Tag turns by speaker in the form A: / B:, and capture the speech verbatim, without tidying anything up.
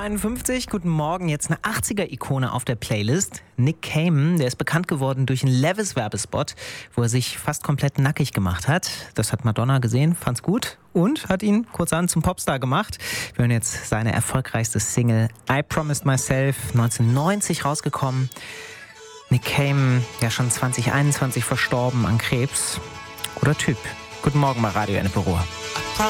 A: einundfünfzig, guten Morgen. Jetzt eine achtziger-Ikone auf der Playlist. Nick Cayman, der ist bekannt geworden durch einen Levi's-Werbespot, wo er sich fast komplett nackig gemacht hat. Das hat Madonna gesehen, fand's gut und hat ihn kurzerhand zum Popstar gemacht. Wir hören jetzt seine erfolgreichste Single I Promised Myself, neunzehnhundertneunzig rausgekommen. Nick Cayman, ja schon zwanzig einundzwanzig verstorben an Krebs. Guter Typ. Guten Morgen bei Radio Ennepe Ruhr.